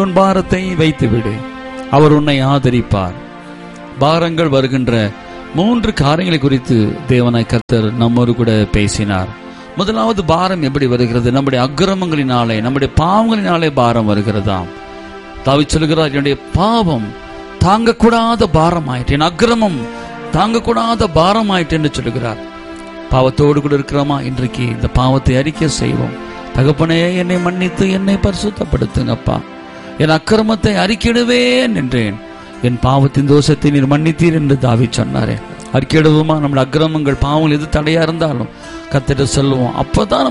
உன் பாரத்தை வைத்து விடு, அவர் உன்னை ஆதரிப்பார். பாரங்கள் வருகின்ற 3 காரியங்களை குறித்து தேவனாய் கர்த்தர் நம்மோடு கூட பேசினார். முதலாவது பாரம் எப்படி வருகிறது? நம்முடைய அக்கிரமங்களினாலே, நம்முடைய பாவங்களினாலே பாரம் வருகிறதாம். தாவீது சொல்கிறார், என்னுடைய பாவம் தாங்கக்கூடாத பாரம் ஆயிற்று, என் அக்கிரமம் தாங்கக்கூடாத பாரம் ஆயிற்று என்று சொல்லுகிறார். பாவத்தோடு கூட இருக்கிறோமா? இன்றைக்கு இந்த பாவத்தை அறிக்கை செய்வோம். தகப்பனே, என்னை மன்னித்து என்னை பரிசுத்தப்படுத்துங்கப்பா. என் அக்கிரமத்தை அறிக்கையிடுவேன் என்றேன், என் பாவத்தின் தோஷத்தை நீர் மன்னித்தீர் என்று தாவீது சொன்னாரே. அறிக்கையிடுவோமா? நம்முடைய அக்கிரமங்கள், பாவங்கள் எது தடையா இருந்தாலும் கர்த்தரிடம் சொல்லுவோம். அப்பதான்